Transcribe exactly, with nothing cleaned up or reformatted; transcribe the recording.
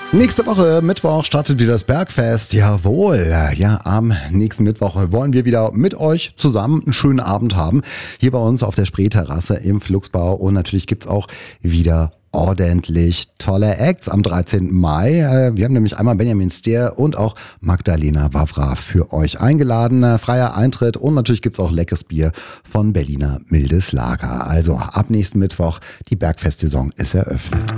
Nächste Woche, Mittwoch, startet wieder das Bergfest. Jawohl. Ja, am nächsten Mittwoch wollen wir wieder mit euch zusammen einen schönen Abend haben. Hier bei uns auf der Spreeterrasse im Flugsbau. Und natürlich gibt's auch wieder ordentlich tolle Acts am dreizehnten Mai. Wir haben nämlich einmal Benjamin Steer und auch Magdalena Wawra für euch eingeladen. Freier Eintritt und natürlich gibt's auch leckeres Bier von Berliner Mildes Lager. Also ab nächsten Mittwoch, die Bergfestsaison ist eröffnet.